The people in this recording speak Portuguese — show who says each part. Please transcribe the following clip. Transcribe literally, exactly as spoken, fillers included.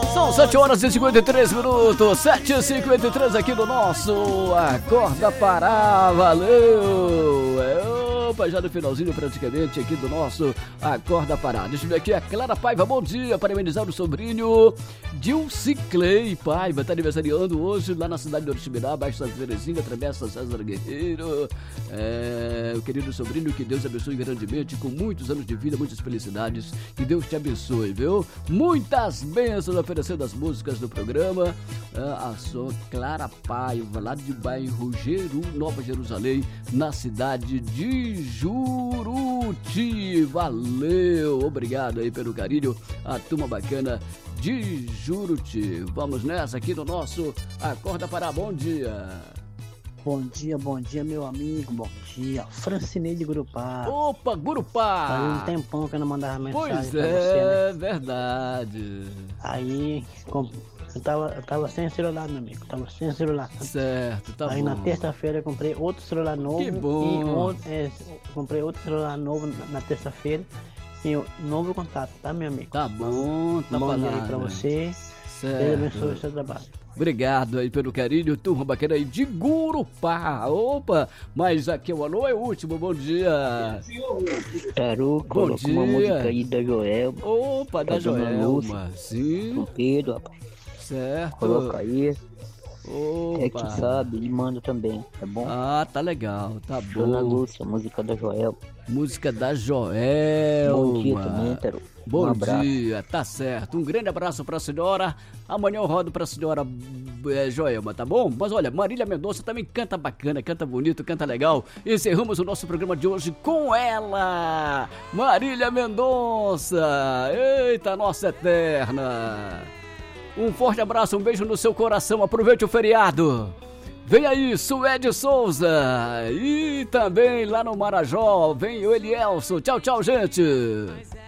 Speaker 1: São sete horas e cinquenta e três minutos, sete e cinquenta e três aqui do nosso Acorda Pará, valeu! É, opa, já no finalzinho praticamente aqui do nosso Acorda Pará. Deixa eu ver aqui, a Clara Paiva, bom dia, parabenizar o sobrinho Dilci Clay Paiva, tá aniversariando hoje lá na cidade de Oriximiná, Baixo Santa Terezinha, Travessa César Guerreiro. É, o querido sobrinho, que Deus abençoe grandemente, com muitos anos de vida, muitas felicidades, que Deus te abençoe, viu? Muitas bênçãos oferecendo as músicas do programa. A sua Clara Paiva, lá de bairro Jeru, Nova Jerusalém, na cidade de Juruti. Valeu, obrigado aí pelo carinho, a turma bacana de Juruti. Vamos nessa aqui no nosso Acorda Pará, bom dia.
Speaker 2: Bom dia, bom dia, meu amigo, bom dia. Francinei de Gurupá.
Speaker 1: Opa, Gurupá!
Speaker 2: Faz um tempão que eu não mandava mensagem
Speaker 1: pois
Speaker 2: pra
Speaker 1: é,
Speaker 2: você, né?
Speaker 1: Verdade.
Speaker 2: Aí, eu tava, eu tava sem celular, meu amigo, tava sem celular.
Speaker 1: Certo, tá
Speaker 2: Aí
Speaker 1: bom.
Speaker 2: na terça-feira eu comprei outro celular novo.
Speaker 1: Que bom.
Speaker 2: E outro, é, comprei outro celular novo na, na terça-feira. E um novo contato, tá, meu amigo?
Speaker 1: Tá bom, tá
Speaker 2: bom dia aí
Speaker 1: falado.
Speaker 2: pra você.
Speaker 1: Certo.
Speaker 2: Deus abençoe o seu trabalho.
Speaker 1: Obrigado aí pelo carinho, turma bacana aí de Gurupá. Opa, mas aqui o alô é o último, bom dia.
Speaker 3: Taru,
Speaker 1: Bom
Speaker 3: coloca uma
Speaker 1: dia.
Speaker 3: música aí da Joelma.
Speaker 1: Opa, da
Speaker 3: Da Dona
Speaker 1: Joelma, sim,
Speaker 3: Com Pedro, rapaz.
Speaker 1: certo.
Speaker 3: Coloca aí. É que
Speaker 1: Opa.
Speaker 3: sabe, e manda também, tá bom?
Speaker 1: Ah, tá legal, tá
Speaker 3: Dona
Speaker 1: bom.
Speaker 3: Lúcia, música da Joelma.
Speaker 1: Música da Joelma.
Speaker 3: Bom dia também, Taru.
Speaker 1: Bom
Speaker 3: Um abraço.
Speaker 1: dia, tá certo. Um grande abraço pra senhora. Amanhã eu rodo pra senhora é, Joelma, tá bom? Mas olha, Marília Mendonça também canta bacana, canta bonito, canta legal. Encerramos o nosso programa de hoje com ela, Marília Mendonça. Eita, nossa eterna. Um forte abraço, um beijo no seu coração. Aproveite o feriado. Vem aí, Suede Souza. E também lá no Marajó, vem o Elielson. Tchau, tchau, gente.